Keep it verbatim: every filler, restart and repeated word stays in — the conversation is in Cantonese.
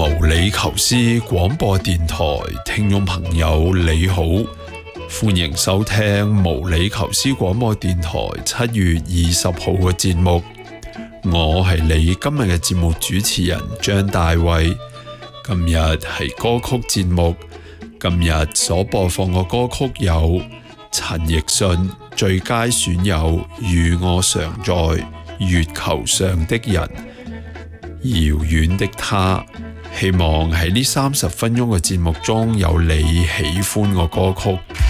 無理求斯廣播電台聽眾朋友你好，歡迎收聽無理求斯廣播電台七月二十號嘅節目。我係你今日嘅節目主持人張大衛。今日係歌曲節目，今日所播放嘅歌曲有陳奕迅最佳損友與我常在月球上的人，遙遠的他。希望喺呢三十分鐘嘅節目中有你喜歡嘅歌曲。